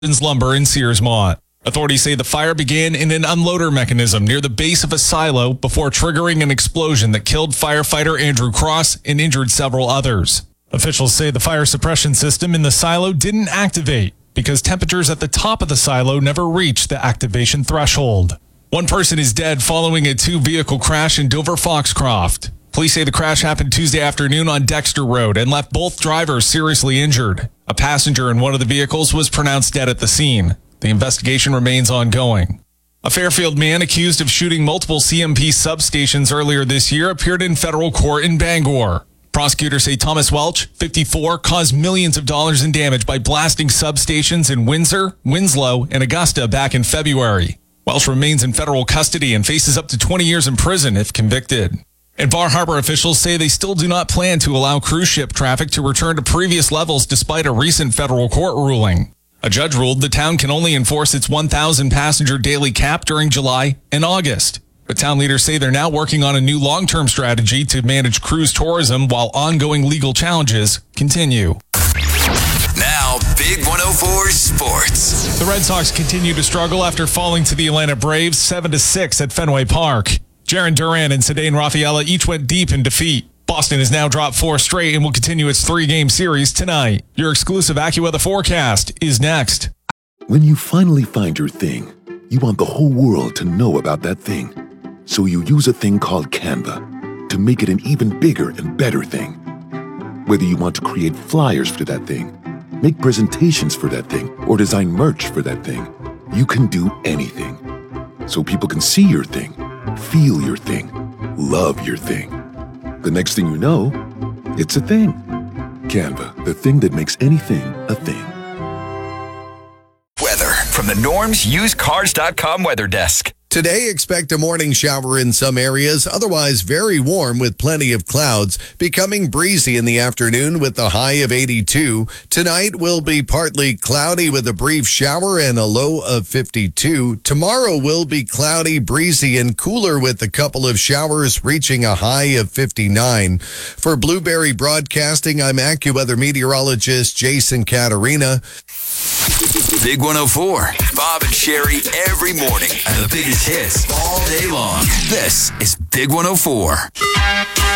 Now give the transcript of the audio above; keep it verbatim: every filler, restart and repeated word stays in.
Lumber in Searsmont. Authorities say the fire began in an unloader mechanism near the base of a silo before triggering an explosion that killed firefighter Andrew Cross and injured several others. Officials say the fire suppression system in the silo didn't activate because temperatures at the top of the silo never reached the activation threshold. One person is dead following a two-vehicle crash in Dover Foxcroft. Police say the crash happened Tuesday afternoon on Dexter Road and left both drivers seriously injured. A passenger in one of the vehicles was pronounced dead at the scene. The investigation remains ongoing. A Fairfield man accused of shooting multiple C M P substations earlier this year appeared in federal court in Bangor. Prosecutors say Thomas Welch, fifty-four, caused millions of dollars in damage by blasting substations in Windsor, Winslow, and Augusta back in February. Welch remains in federal custody and faces up to twenty years in prison if convicted. And Bar Harbor officials say they still do not plan to allow cruise ship traffic to return to previous levels despite a recent federal court ruling. A judge ruled the town can only enforce its one thousand passenger daily cap during July and August. But town leaders say they're now working on a new long-term strategy to manage cruise tourism while ongoing legal challenges continue. Now, Big one oh four Sports. The Red Sox continue to struggle after falling to the Atlanta Braves seven to six at Fenway Park. Jarren Duran and Ceddanne Rafaela each went deep in defeat. Boston has now dropped four straight and will continue its three-game series tonight. Your exclusive AccuWeather forecast is next. When you finally find your thing, you want the whole world to know about that thing. So you use a thing called Canva to make it an even bigger and better thing. Whether you want to create flyers for that thing, make presentations for that thing, or design merch for that thing, you can do anything. So people can see your thing, feel your thing, love your thing. The next thing you know, it's a thing. Canva, the thing that makes anything a thing. Weather from the Norms Used Cars dot com weather desk. Today, expect a morning shower in some areas, otherwise very warm with plenty of clouds, becoming breezy in the afternoon with a high of eighty-two. Tonight will be partly cloudy with a brief shower and a low of fifty-two. Tomorrow will be cloudy, breezy, and cooler with a couple of showers reaching a high of fifty-nine. For Blueberry Broadcasting, I'm AccuWeather meteorologist Jason Caterina. Big one oh four. Bob and Sherry every morning and the biggest hits all day long. This is Big one oh four.